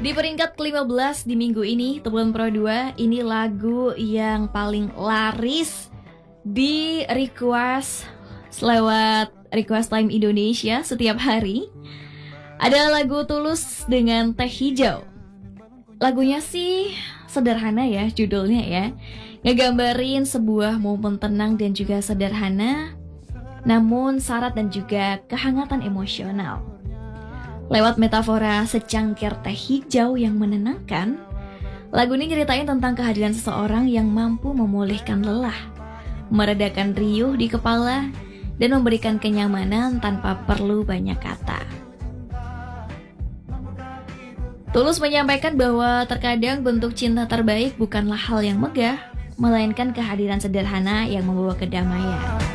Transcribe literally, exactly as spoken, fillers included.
Di peringkat kelima belas di minggu ini, Temuan Pro dua, ini lagu yang paling laris di request lewat Request Time Indonesia setiap hari. Ada lagu Tulus dengan Teh Hijau. Lagunya sih sederhana ya judulnya ya, ngegambarin sebuah momen tenang dan juga sederhana, namun syarat dan juga kehangatan emosional. Lewat metafora secangkir teh hijau yang menenangkan, lagu ini ceritain tentang kehadiran seseorang yang mampu memulihkan lelah, meredakan riuh di kepala, dan memberikan kenyamanan tanpa perlu banyak kata. Tulus menyampaikan bahwa terkadang bentuk cinta terbaik bukanlah hal yang megah, melainkan kehadiran sederhana yang membawa kedamaian.